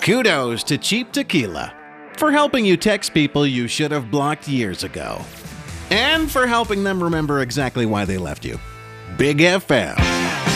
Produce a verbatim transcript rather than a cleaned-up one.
Kudos to Cheap Tequila for helping you text people you should have blocked years ago. And for helping them remember exactly why they left you. Big F M.